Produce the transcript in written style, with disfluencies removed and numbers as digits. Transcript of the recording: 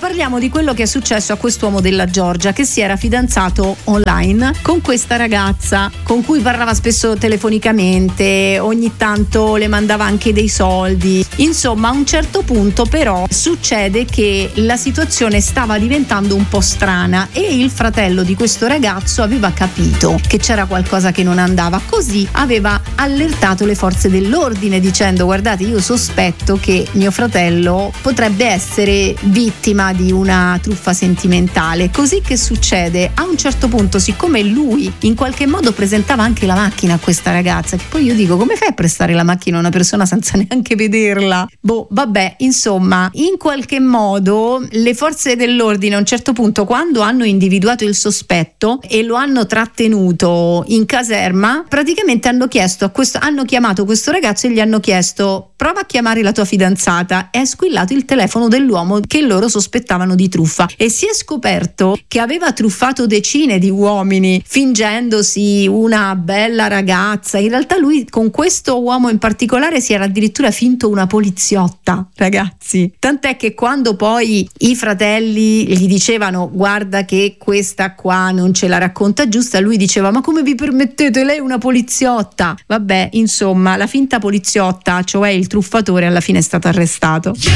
parliamo di quello che è successo a quest'uomo della Georgia, che si era fidanzato online con questa ragazza con cui parlava spesso telefonicamente, ogni tanto le mandava anche dei soldi. Insomma, a un certo punto però succede che la situazione stava diventando un po' strana e il fratello di questo ragazzo aveva capito che c'era qualcosa che non andava, così aveva allertato le forze dell'ordine dicendo: guardate, io sospetto che mio fratello potrebbe essere vittima di una truffa sentimentale. Così che succede? A un certo punto, siccome lui in qualche modo presentava anche la macchina a questa ragazza, che poi io dico, come fai a prestare la macchina a una persona senza neanche vederla? Vabbè, insomma, in qualche modo le forze dell'ordine a un certo punto, quando hanno individuato il sospetto e lo hanno trattenuto in caserma, praticamente hanno chiamato questo ragazzo e gli hanno chiesto: prova a chiamare la tua fidanzata. È squillato il telefono dell'uomo che loro sospettavano di truffa e si è scoperto che aveva truffato decine di uomini fingendosi una bella ragazza. In realtà lui con questo uomo in particolare si era addirittura finto una poliziotta, ragazzi, tant'è che quando poi i fratelli gli dicevano: guarda che questa qua non ce la racconta giusta, lui diceva: ma come vi permettete, lei è una poliziotta. Vabbè, insomma, la finta poliziotta, cioè il truffatore, alla fine è stato arrestato.